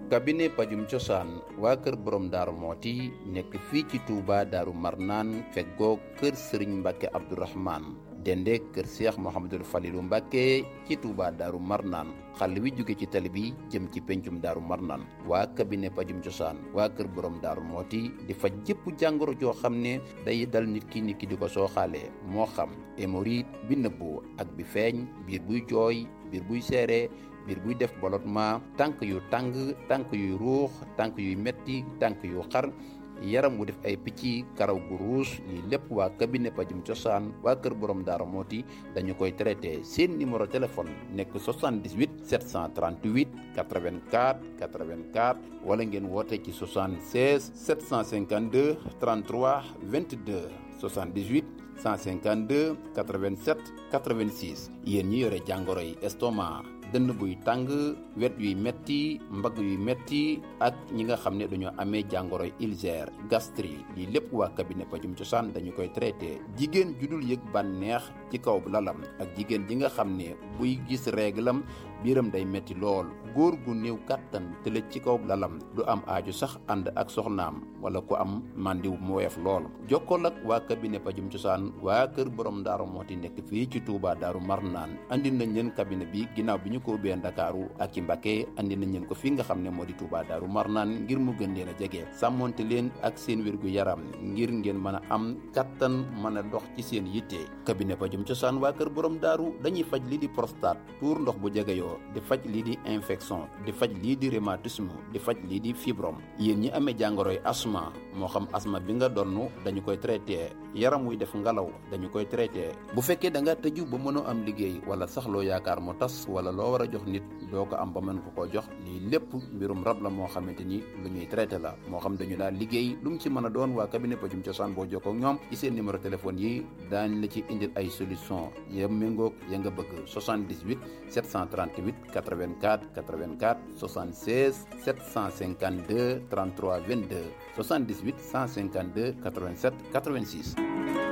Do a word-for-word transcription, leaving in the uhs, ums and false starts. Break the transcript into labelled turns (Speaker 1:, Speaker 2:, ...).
Speaker 1: cabinet pajum cosaan waa kër borom daaru mooti nekk fii ci Touba daaru marnaan feggoo kër sëriñ Mbàkke Abdourahmane dende kër Cheikh Mouhamadul Falilou Mbàkke ci Touba daaru marnaan xàll wi jóge ci tali bi jëm ci pencum daaru marnaan waa cabinet pajum cosaan waa kër borom daaru mooti di faj jëpp jàngoro joo xam ne day dal nit ki nit ki di ko sooxaalee moo xam hémorroïde bi nëbbu ak bi feeñ biir buy jooy biir buy seere biir buy def ballottement tànk yu tàng tànk yuy ruux tànk yuy metti tànk yu xar yaram wu def ay picc karaw gu ruus lii lépp waa cabinet pajum cosaan waa kër borom daara mooti dañu koy traité seen numéro téléphone nekk soixante-dix-huit sept cent trente-huit quatre-vingt-quatre quatre-vingt-quatre wala ngeen woote ci soixante-seize sept cent cinquante-deux trente-trois vingt-deux soixante-dix-huit cent cinquante-deux quatre-vingt-sept quatre-vingt-six yéen ñi yore jàngoro yi estomac dënn buy tàng wet yuy metti mbagg yuy metti ak ñi nga xam ne dañoo amee jàngoro yi ulcère gastrique lii lépp waa cabinet pajum cosaan dañu koy traité jigéen ju dul yëg bànneex ci kaw lalam ak jigéen ji nga xam ne buy gis réglam biiram day metti lool góor gu néew kàttan tëlëj ci kaw lalam du am aaju sax ànd ak soxnaam wala ku am màndiw mu weef lool jokkool ak waa cabinet pajum cosaan waa kër borom daaru mooti nekk fii ci Touba daaru marnaan andi nañ leen cabinet bi ginnaaw bi ñu ko ubbee Ndakaaru ak ci Mbacké andi nañ leen ko fi nga xam ne moo di Touba daaru marnaan ngir mu gën leen a jege sàmmonte leen ak seen wérgu yaram ngir ngeen mën a am kattan mën a dox ci seen yitte cabinet pajum cosaan waa kër borom daaru dañuy faj lii di prostate tuur ndox bu jegeyoo di faj lii di infection di faj lii di rhumatisme di faj lii di fibrome yéen ñi amee jàngoroy asma moo xam asma bi nga donnu dañu koy traité yaram wuy def ngalaw dañu koy traité bu fekkee da nga tëju ba mënoo am liggéey wala sax loo yaakaar mu tas wala loo war a jox nit doo ko am ba mën ko koo jox lii lépp mbirum rab la moo xamante ni lu ñuy traité la moo xam dañu daal liggéey lu mu ci mën a doon waa cabinet pajum cosaan boo jokkoo ak ñoom ci seen numéro téléphone yi daañ la ci indil ay solution ya méngoog ya nga bëgg soixante-dix-huit sept cent trente-huit quatre-vingt-quatre quatre-vingt-quatre soixante-seize sept cent cinquante-deux trente-trois vingt-deux soixante-dix-huit cent cinquante-deux quatre-vingt-sept quatre-vingt-six